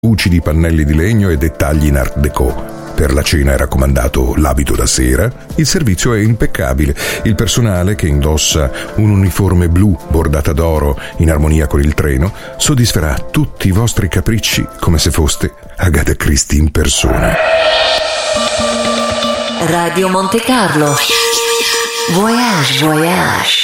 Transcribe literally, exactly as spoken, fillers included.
lucidi pannelli di legno e dettagli in art déco. Per la cena è raccomandato l'abito da sera. Il servizio è impeccabile. Il personale, che indossa un uniforme blu bordata d'oro in armonia con il treno, soddisferà tutti i vostri capricci come se foste Agatha Christie in persona. Radio Monte Carlo. Voyage, voyage.